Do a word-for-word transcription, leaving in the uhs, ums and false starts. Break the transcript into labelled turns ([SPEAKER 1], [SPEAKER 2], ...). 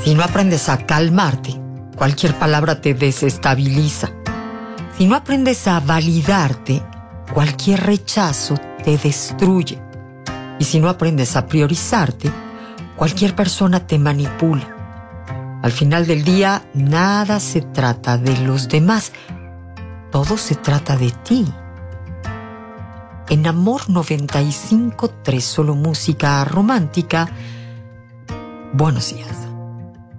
[SPEAKER 1] Si no aprendes a calmarte, cualquier palabra te desestabiliza. Si no aprendes a validarte, cualquier rechazo te destruye. Y si no aprendes a priorizarte, cualquier persona te manipula. Al final del día, nada se trata de los demás. Todo se trata de ti. En Amor noventa y cinco punto tres, solo música romántica. Buenos días.